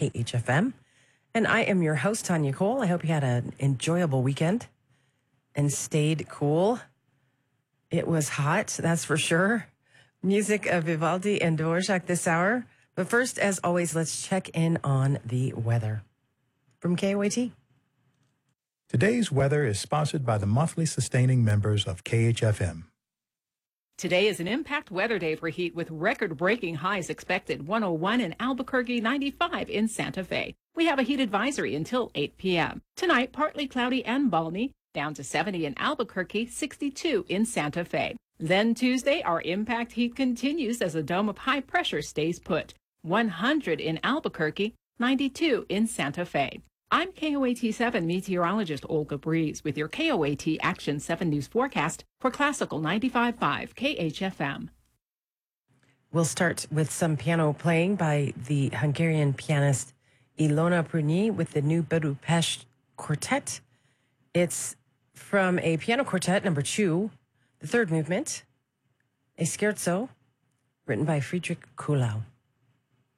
KHFM. And I am your host, Tanya Cole. I hope you had an enjoyable weekend and stayed cool. It was hot, that's for sure. Music of Vivaldi and Dvorak this hour. But first, as always, let's check in on the weather. From KOAT. Today's weather is sponsored by the monthly sustaining members of KHFM. Today is an impact weather day for heat with record-breaking highs expected. 101 in Albuquerque, 95 in Santa Fe. We have a heat advisory until 8 p.m. Tonight, partly cloudy and balmy, down to 70 in Albuquerque, 62 in Santa Fe. Then Tuesday, our impact heat continues as a dome of high pressure stays put. 100 in Albuquerque, 92 in Santa Fe. I'm KOAT 7 meteorologist Olga Breeze with your KOAT Action 7 News forecast for Classical 95.5 KHFM. We'll start with some piano playing by the Hungarian pianist Ilona Prunyi with the new Budapest Quartet. It's from a piano quartet number 2, the third movement, a scherzo written by Friedrich Kuhlau.